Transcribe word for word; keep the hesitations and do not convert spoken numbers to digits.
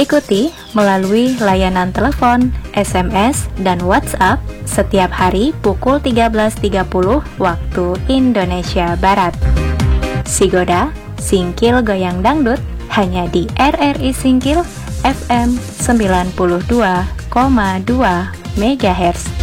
Ikuti melalui layanan telepon, S M S, dan WhatsApp setiap hari pukul tiga belas tiga puluh waktu Indonesia Barat. Sigoda, Singkil Goyang Dangdut, hanya di R R I Singkil F M sembilan puluh dua koma dua megahertz.